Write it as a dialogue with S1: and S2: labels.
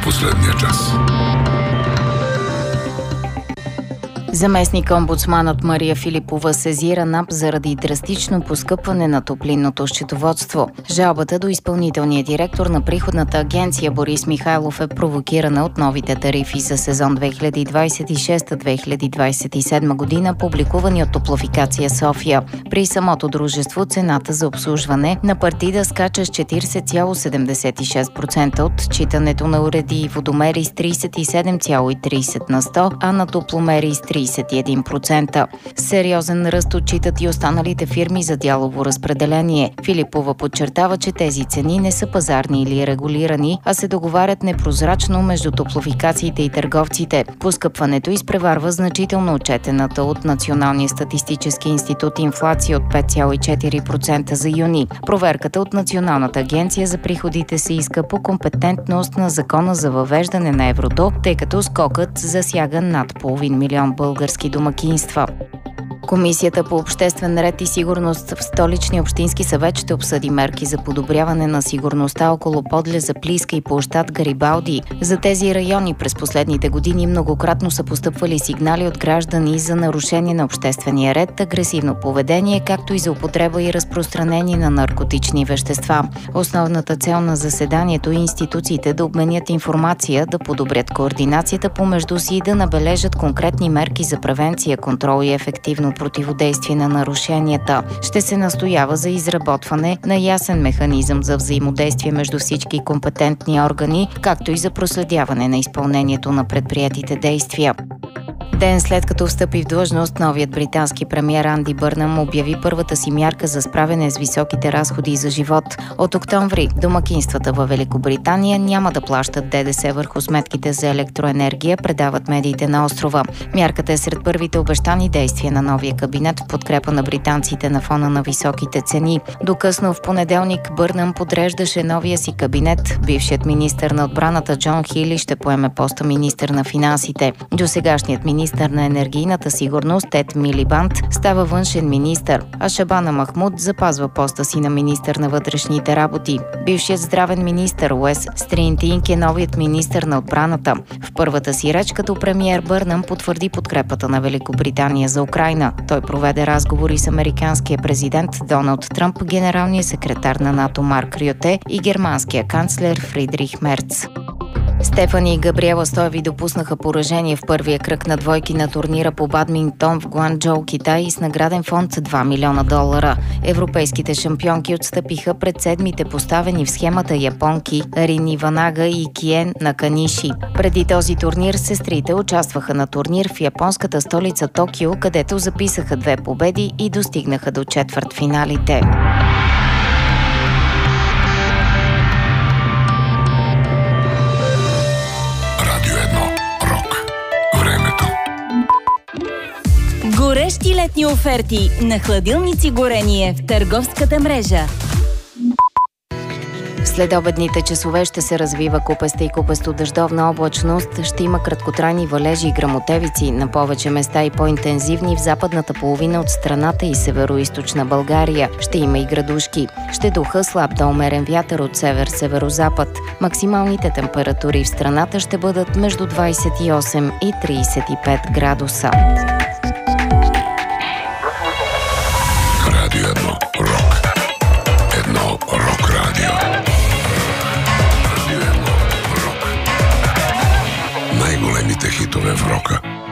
S1: последния час.
S2: Заместник-омбудсманът Мария Филипова сезира НАП заради драстично поскъпване на топлинното счетоводство. Жалбата до изпълнителния директор на приходната агенция Борис Михайлов е провокирана от новите тарифи за сезон 2026-2027 година, публикувани от Топлофикация София. При самото дружество цената за обслужване на партида скача с 40,76% от считането на уреди и водомери с 37,30 на 100, а на топломери с 31%. Сериозен ръст отчитат и останалите фирми за дялово разпределение. Филипова подчертава, че тези цени не са пазарни или регулирани, а се договарят непрозрачно между топлофикациите и търговците. Поскъпването изпреварва значително отчетената от Националния статистически институт инфлация от 5,4% за юни. Проверката от Националната агенция за приходите се иска по компетентност на Закона за въвеждане на еврото, тъй като скокът засяга над половин милион български домакинства. Комисията по обществен ред и сигурност в Столичния общински съвет ще обсъди мерки за подобряване на сигурността около подлеза Плиска и площад Гарибалди. За тези райони през последните години многократно са постъпвали сигнали от граждани за нарушение на обществения ред, агресивно поведение, както и за употреба и разпространение на наркотични вещества. Основната цел на заседанието е институциите да обменят информация, да подобрят координацията помежду си и да набележат конкретни мерки за превенция, контрол и ефективно противодействие на нарушенията. Ще се настоява за изработване на ясен механизъм за взаимодействие между всички компетентни органи, както и за проследяване на изпълнението на предприетите действия. Ден след като встъпи в длъжност, новият британски премиер Анди Бърнъм обяви първата си мярка за справяне с високите разходи за живот. От октомври домакинствата във Великобритания няма да плащат ДДС върху сметките за електроенергия, предават медиите на острова. Мярката е сред първите обещани действия на новия кабинет в подкрепа на британците на фона на високите цени. Докъсно в понеделник Бърнъм подреждаше новия си кабинет. Бившият министър на отбраната Джон Хили ще поеме поста министър на финансите. Досегашният министър на енергийната сигурност Тед Милибанд става външен министър, а Шабана Махмуд запазва поста си на министър на вътрешните работи. Бившият здравен министър Уес Стринтинг е новият министър на отбраната. В първата си реч като премиер Бърнъм потвърди подкрепата на Великобритания за Украйна. Той проведе разговори с американския президент Доналд Тръмп, генералния секретар на НАТО Марк Рюте и германския канцлер Фридрих Мерц. Стефани и Габриела Стоеви допуснаха поражение в първия кръг на двойки на турнира по бадминтон в Гуанчжоу, Китай, с награден фонд $2 милиона. Европейските шампионки отстъпиха пред седмите поставени в схемата японки Рин Иванага и Киен Наканиши. Преди този турнир сестрите участваха на турнир в японската столица Токио, където записаха 2 победи и достигнаха до четвъртфиналите.
S3: Горещи летни оферти на хладилници горение в търговската мрежа.
S2: В следобедните часове ще се развива купеста и купесто-дъждовна облачност. Ще има краткотрайни валежи и гръмотевици, на повече места и по-интензивни в западната половина от страната и северо-източна България. Ще има и градушки. Ще духа слаб до умерен вятър от север-северозапад. Максималните температури в страната ще бъдат между 28 и 35 градуса.
S1: Радио 1 Рок. Едно рок радио. Радио 1 Рок. Най-големите хитове в рока.